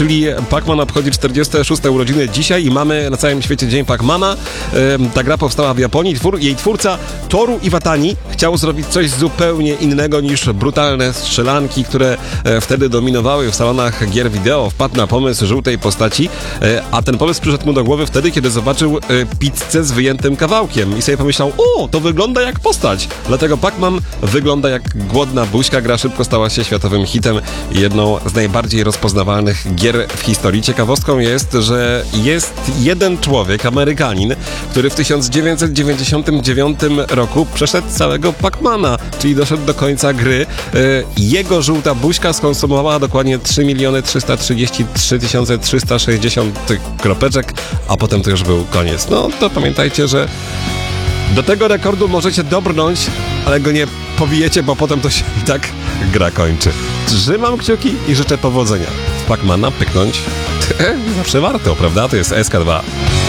czyli Pac-Man obchodzi 46. urodziny dzisiaj i mamy na całym świecie Dzień Pac-Mana. Ta gra powstała w Japonii. Jej twórca Toru Iwatani chciał zrobić coś zupełnie innego niż brutalne strzelanki, które wtedy dominowały w salonach gier wideo. Wpadł na pomysł żółtej postaci, a ten pomysł przyszedł mu do głowy wtedy, kiedy zobaczył pizzę z wyjętym kawałkiem i sobie pomyślał, to wygląda jak postać. Dlatego Pac-Man wygląda jak głodna buźka. Gra szybko stała się światowym hitem i jedną z najbardziej rozpoznawalnych gier w historii. Ciekawostką jest, że jest jeden człowiek, Amerykanin, który w 1999 roku przeszedł całego Pac-Mana, czyli doszedł do końca gry. Jego żółta buźka skonsumowała dokładnie 3 333 360 kropeczek, a potem to już był koniec. No to pamiętajcie, że do tego rekordu możecie dobrnąć, ale go nie pobijecie, bo potem to się i tak gra kończy. Trzymam kciuki i życzę powodzenia. W Pac-Mana pyknąć zawsze warto, prawda? To jest SK2.